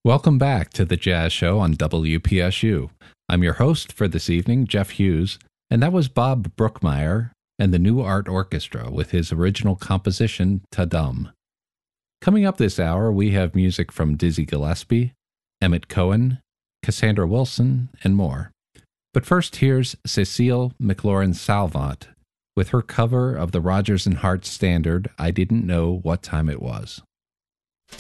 Welcome back to the Jazz Show on WPSU. I'm your host for this evening, Jeff Hughes, and that was Bob Brookmeyer and the New Art Orchestra with his original composition, Ta-Dum. Coming up this hour, we have music from Dizzy Gillespie, Emmett Cohen, Cassandra Wilson, and more. But first, here's Cecile McLaurin-Salvant with her cover of the Rodgers and Hart standard, I Didn't Know What Time It Was.